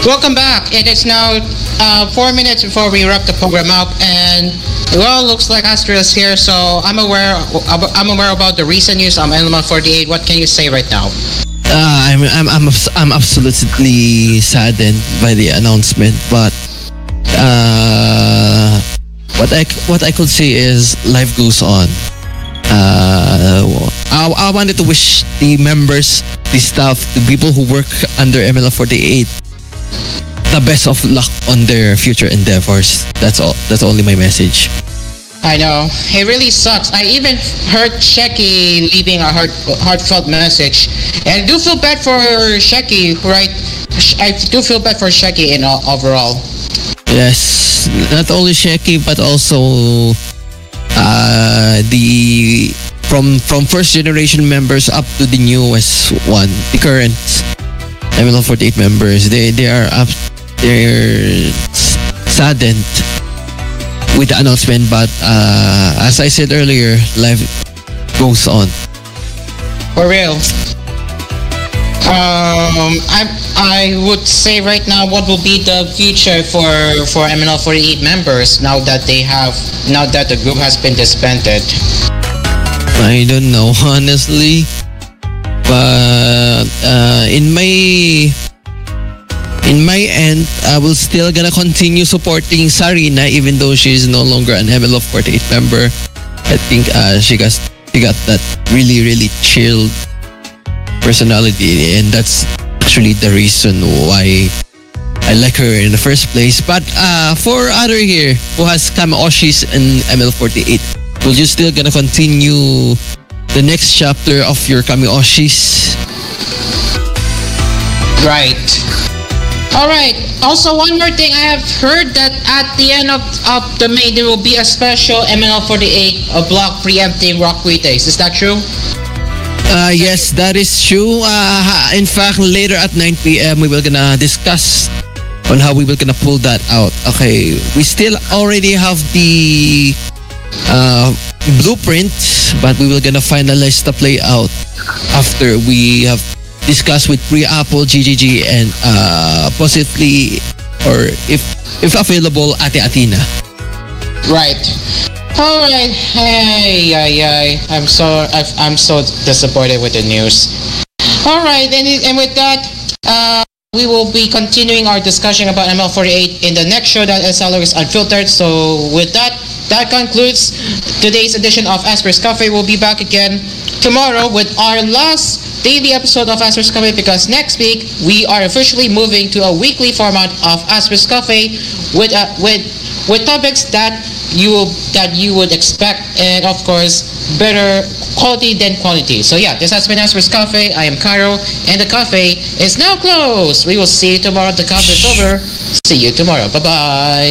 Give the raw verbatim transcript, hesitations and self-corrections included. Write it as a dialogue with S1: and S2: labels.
S1: Welcome back. It is now uh, four minutes before we wrap the program up, and well, looks like Astro is here. So I'm aware. I'm aware about the recent news on Element forty-eight. What can you say right now?
S2: Uh, I'm I'm I'm abs- I'm absolutely saddened by the announcement, but uh, what I what I could say is life goes on. Uh, I, I wanted to wish the members, the staff, the people who work under M L F forty-eight the best of luck on their future endeavors. That's all. That's only my message.
S1: I know. It really sucks. I even heard Sheki leaving a heart, heartfelt message. And I do feel bad for Sheki, right? I do feel bad for Sheki in all, overall.
S2: Yes, not only Sheki, but also uh, the from from first generation members up to the newest one, the current M L F forty-eight members. They they are up, they're saddened with the announcement, but uh, as I said earlier, life goes on.
S1: For real. Um, I I would say right now, what will be the future for for M L F forty-eight members now that they have now that the group has been disbanded?
S2: I don't know honestly, but uh, in my in my end, I will still gonna continue supporting Sarina even though she's no longer an M L F forty-eight member. I think uh, she got she got that really really chilled personality, and that's actually the reason why I like her in the first place. But uh, for other here who has Kamaoshis and M L F forty-eight, will you still gonna continue the next chapter of your Kamaoshis?
S1: Right. All right. Also, one more thing. I have heard that at the end of, of the May, there will be a special M L F forty-eight a block preempting Rock Weekdays. Is that true?
S2: Uh, yes, that is true. Uh, in fact, later at nine p.m. we will gonna discuss on how we will gonna pull that out. Okay, we still already have the uh, blueprint, but we will gonna finalize the play out after we have discussed with Pre-Apple, G G G, and uh, possibly, or if if available, Ate Atina.
S1: Right. All right. Hey, hey, hey. I'm so I've, I'm so disappointed with the news. All right, and and with that, uh, we will be continuing our discussion about M L forty-eight in the next show that is Salaries Unfiltered. So with that, that concludes today's edition of Asper's Cafe. We'll be back again tomorrow with our last daily episode of Asper's Cafe, because next week we are officially moving to a weekly format of Asper's Cafe with uh, with with topics that you will, that you would expect, and of course better quality than quantity. So yeah, this has been Asper's Cafe. I am Cairo, and the cafe is now closed. We will see you tomorrow. The cafe is over. See you tomorrow. Bye bye.